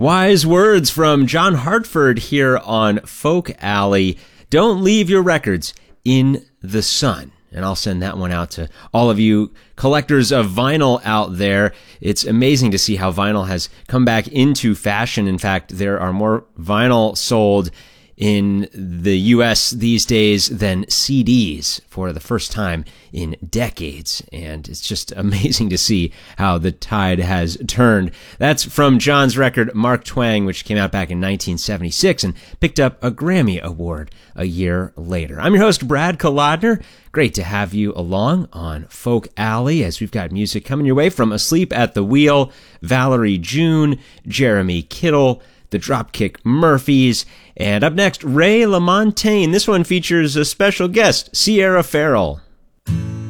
Wise words from John Hartford here on Folk Alley. Don't leave your records in the sun. And I'll send that one out to all of you collectors of vinyl out there. It's amazing to see how vinyl has come back into fashion. In fact, there are more vinyl sold in the U.S. these days than CDs for the first time in decades. And it's just amazing to see how the tide has turned. That's from John's record, Mark Twang, which came out back in 1976 and picked up a Grammy Award a year later. I'm your host, Brad Kolodner. Great to have you along on Folk Alley as we've got music coming your way from Asleep at the Wheel, Valerie June, Jeremy Kittle, the Dropkick Murphys, and up next, Ray LaMontagne. This one features a special guest, Sierra Farrell.